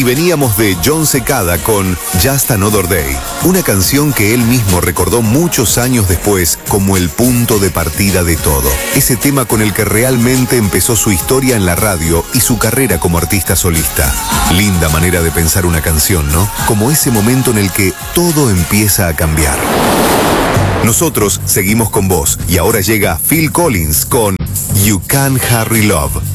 Y veníamos de John Secada con Just Another Day, una canción que él mismo recordó muchos años después como el punto de partida de todo. Ese tema con el que realmente empezó su historia en la radio y su carrera como artista solista. Linda manera de pensar una canción, ¿no? Como ese momento en el que todo empieza a cambiar. Nosotros seguimos con vos y ahora llega Phil Collins con You Can Hurry Love.